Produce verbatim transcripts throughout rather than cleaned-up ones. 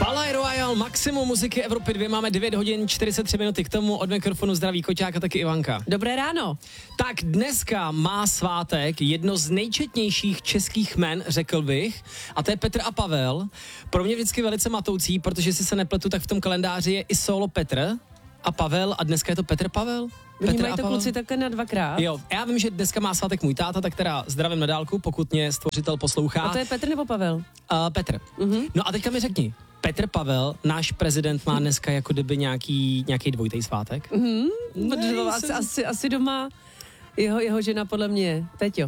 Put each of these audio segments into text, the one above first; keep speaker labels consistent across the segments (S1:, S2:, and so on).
S1: Palais Royal, maximum muziky Evropy dva, máme devět hodin čtyřicet tři minuty k tomu, od mikrofonu zdraví Koťák a taky Ivanka.
S2: Dobré ráno.
S1: Tak dneska má svátek jedno z nejčetnějších českých jmen, řekl bych, a to je Petr a Pavel. Pro mě vždycky velice matoucí, protože si se nepletu, tak v tom kalendáři je i solo Petr a Pavel a dneska je to Petr Pavel.
S2: Oni mají to kluci také na dvakrát.
S1: Jo, já vím, že dneska má svátek můj táta, tak teda zdravím na dálku, pokud mě stvořitel poslouchá.
S2: A to je Petr nebo Pavel?
S1: Uh, Petr.
S2: Uh-huh.
S1: No a teďka mi řekni, Petr Pavel, náš prezident, má dneska jako kdyby nějaký, nějaký dvojitý svátek?
S2: Uh-huh.
S1: Ne,
S2: asi, asi, asi doma jeho, jeho žena podle mě je Peťo.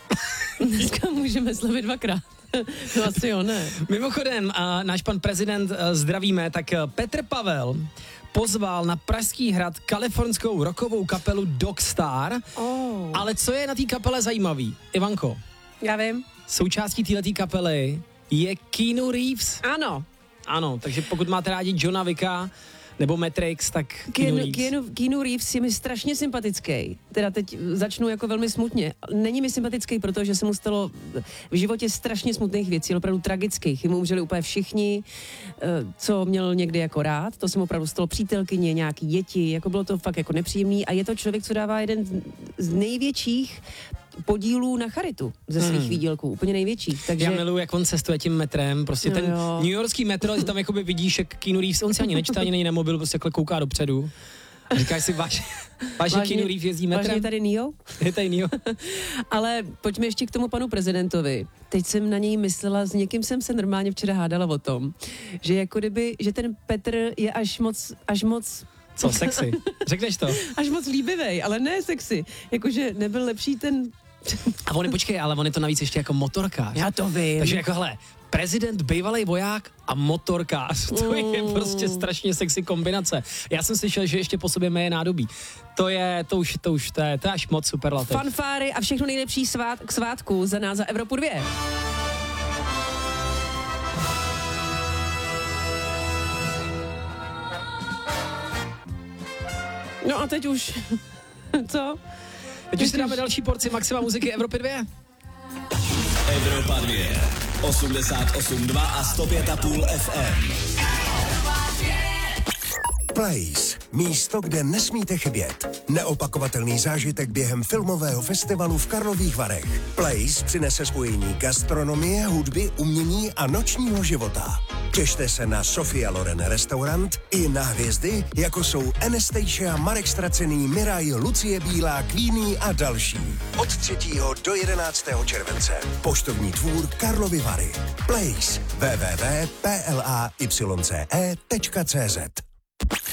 S2: Dneska můžeme slavit dvakrát. No asi jo, ne.
S1: Mimochodem, uh, náš pan prezident, uh, zdravíme, tak uh, Petr Pavel pozval na Pražský hrad kalifornskou rockovou kapelu Dogstar.
S2: Oh.
S1: Ale co je na té kapele zajímavý? Ivanko,
S2: Já vím.
S1: součástí této kapely je Keanu Reeves.
S2: Ano.
S1: Ano, takže pokud máte rádi Johna Wicka nebo Matrix, tak Keanu Reeves.
S2: Keanu, Keanu Reeves je mi strašně sympatický. Teda teď začnu jako velmi smutně. Není mi sympatický, protože se mu stalo v životě strašně smutných věcí, opravdu tragických. Jemu umřeli úplně všichni, co měl někdy jako rád. To se mu opravdu stalo, přítelkyně, nějaký děti, jako bylo to fakt jako nepříjemný. A je to člověk, co dává jeden z největších podílů na charitu ze svých hmm. výdělků, úplně největších. Takže...
S1: Já miluji, jak on cestuje tím metrem, prostě
S2: no
S1: ten
S2: jo.
S1: newyorský metro, ty tam jakoby vidíš, jak Keanu Reeves, on si ani nečte, ani není na mobil, prostě takhle kouká dopředu. A říkáš si, vážně, vážně Keanu Reeves jezdí metrem?
S2: Vážně tady Neo?
S1: Je tady Neo.
S2: Ale pojďme ještě k tomu panu prezidentovi. Teď jsem na něj myslela, s někým jsem se normálně včera hádala o tom, že jako kdyby, že ten Petr je až moc, až moc
S1: Co, sexy? Řekneš to?
S2: až moc líbivej, ale ne sexy. Jakože nebyl lepší ten...
S1: A on, počkej, ale on je to navíc ještě jako motorkář.
S2: Já to vím.
S1: Takže jako, hele, prezident, bývalý voják a motorkář. To
S2: Mm.
S1: je prostě strašně sexy kombinace. Já jsem slyšel, že ještě po sobě meje nádobí. To je, to už, to už, to je, to je až moc superlativ.
S2: Fanfáry a všechno nejlepší svát, k svátku za nás za Evropu dva. No a teď už, co?
S1: Teď už si dáme další porci maxima muziky Evropy dva.
S3: Evropa dva, osmdesát osm dva a sto pět a půl F M.
S4: Place. Místo, kde nesmíte chybět. Neopakovatelný zážitek během filmového festivalu v Karlových Varech. Place přinese spojení gastronomie, hudby, umění a nočního života. Těšte se na Sofia Loren restaurant i na hvězdy, jako jsou Anastasia, Marek Stracený, Miraj, Lucie Bílá, Queenie a další. Od třetího do jedenáctého července. Poštovní dvůr Karlovy Vary. Place. w w w tečka p l a y c e tečka c z